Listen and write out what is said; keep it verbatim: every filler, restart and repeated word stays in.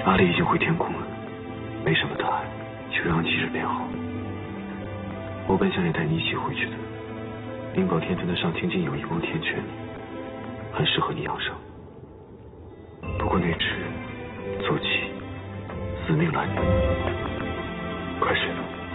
阿里已经回天宫了，没什么大碍，就让几日便好。我本想也带你一起回去的。灵宝天尊的上天境有一汪天泉，很适合你养伤。不过那只坐骑死命拦着，快睡吧。